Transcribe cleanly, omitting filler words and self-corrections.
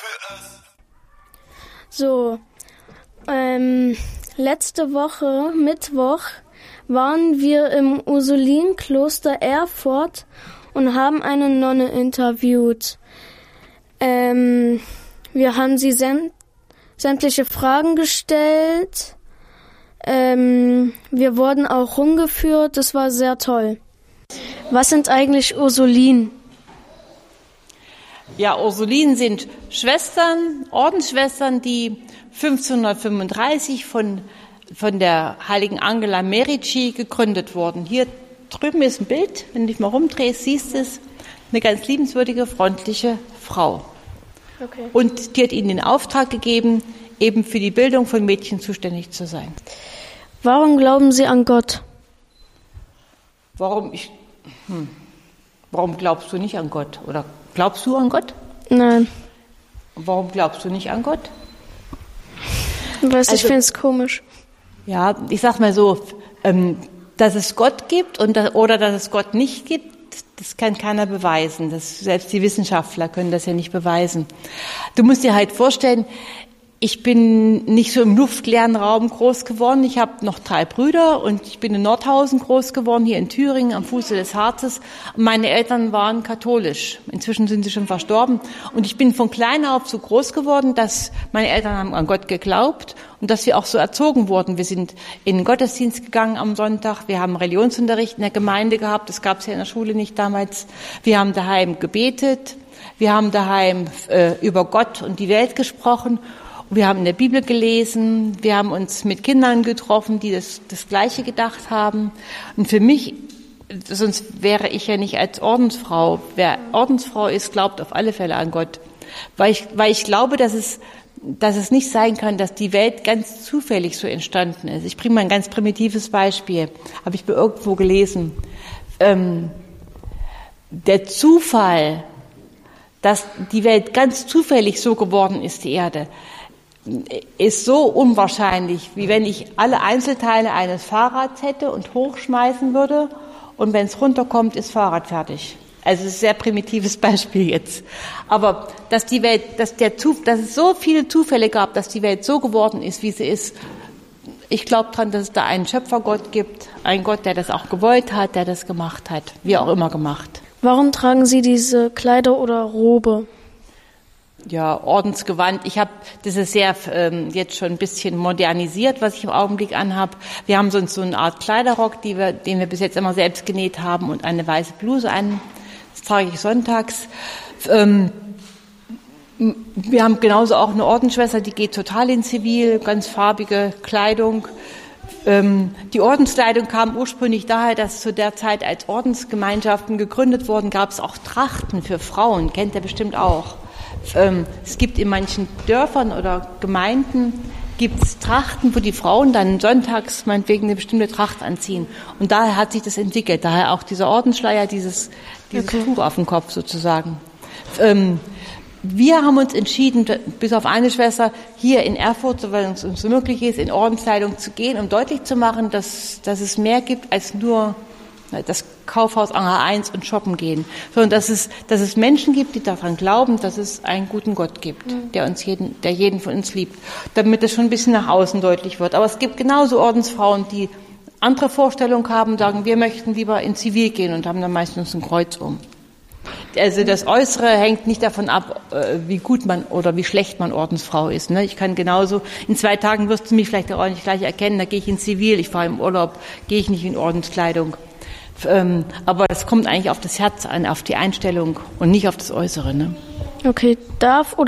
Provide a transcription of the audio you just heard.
So, letzte Woche, Mittwoch, waren wir im Ursulinenkloster Erfurt und haben eine Nonne interviewt. Wir haben sie sämtliche Fragen gestellt. Wir wurden auch rumgeführt. Das war sehr toll. Was sind eigentlich Ursulinen? Ja, Ursulinen sind Schwestern, Ordensschwestern, die 1535 von der heiligen Angela Merici gegründet wurden. Hier drüben ist ein Bild, wenn du dich mal rumdrehst, siehst du es, eine ganz liebenswürdige, freundliche Frau. Okay. Und die hat ihnen den Auftrag gegeben, eben für die Bildung von Mädchen zuständig zu sein. Warum glauben Sie an Gott? Warum glaubst du nicht an Gott? Oder glaubst du an Gott? Nein. Warum glaubst du nicht an Gott? Ich finde es komisch. Ja, ich sag mal so, dass es Gott gibt oder dass es Gott nicht gibt, das kann keiner beweisen. Selbst die Wissenschaftler können das ja nicht beweisen. Du musst dir halt vorstellen, ich bin nicht so im luftleeren Raum groß geworden. Ich habe noch 3 Brüder und ich bin in Nordhausen groß geworden, hier in Thüringen, am Fuße des Harzes. Meine Eltern waren katholisch. Inzwischen sind sie schon verstorben. Und ich bin von klein auf so groß geworden, dass meine Eltern haben an Gott geglaubt und dass wir auch so erzogen wurden. Wir sind in den Gottesdienst gegangen am Sonntag. Wir haben Religionsunterricht in der Gemeinde gehabt. Das gab es ja in der Schule nicht damals. Wir haben daheim gebetet. Wir haben daheim über Gott und die Welt gesprochen. Wir haben in der Bibel gelesen, wir haben uns mit Kindern getroffen, die das Gleiche gedacht haben. Und für mich, sonst wäre ich ja nicht als Ordensfrau. Wer Ordensfrau ist, glaubt auf alle Fälle an Gott. Weil ich glaube, dass es nicht sein kann, dass die Welt ganz zufällig so entstanden ist. Ich bringe mal ein ganz primitives Beispiel. Habe ich mir irgendwo gelesen. Der Zufall, dass die Welt ganz zufällig so geworden ist, die Erde, ist so unwahrscheinlich, wie wenn ich alle Einzelteile eines Fahrrads hätte und hochschmeißen würde und wenn es runterkommt, ist Fahrrad fertig. Also es ist ein sehr primitives Beispiel jetzt. Aber dass es so viele Zufälle gab, dass die Welt so geworden ist, wie sie ist, ich glaube daran, dass es da einen Schöpfergott gibt, einen Gott, der das auch gewollt hat, der das gemacht hat, wie auch immer gemacht. Warum tragen Sie diese Kleider oder Robe? Ja, Ordensgewand. Das ist sehr jetzt schon ein bisschen modernisiert, was ich im Augenblick anhab. Wir haben so eine Art Kleiderrock, den wir bis jetzt immer selbst genäht haben und eine weiße Bluse an. Das trage ich sonntags. Wir haben genauso auch eine Ordensschwester, die geht total in Zivil, ganz farbige Kleidung. Die Ordenskleidung kam ursprünglich daher, dass zu der Zeit, als Ordensgemeinschaften gegründet wurden, gab es auch Trachten für Frauen, kennt ihr bestimmt auch. Es gibt in manchen Dörfern oder Gemeinden gibt's Trachten, wo die Frauen dann sonntags meinetwegen eine bestimmte Tracht anziehen. Und daher hat sich das entwickelt. Daher auch dieser Ordensschleier, dieses Tuch auf dem Kopf sozusagen. Wir haben uns entschieden, bis auf eine Schwester, hier in Erfurt, soweit es uns so möglich ist, in Ordenskleidung zu gehen, um deutlich zu machen, dass es mehr gibt als nur das Kaufhaus Anger 1 und shoppen gehen, sondern dass es Menschen gibt, die daran glauben, dass es einen guten Gott gibt, der jeden von uns liebt, damit es schon ein bisschen nach außen deutlich wird. Aber es gibt genauso Ordensfrauen, die andere Vorstellungen haben, sagen, wir möchten lieber in Zivil gehen und haben dann meistens ein Kreuz um. Also das Äußere hängt nicht davon ab, wie gut man oder wie schlecht man Ordensfrau ist. Ne? Ich kann genauso, in 2 Tagen wirst du mich vielleicht auch nicht gleich erkennen, da gehe ich in Zivil, ich fahre im Urlaub, gehe ich nicht in Ordenskleidung. Aber das kommt eigentlich auf das Herz an, auf die Einstellung und nicht auf das Äußere. Ne? Okay, darf oder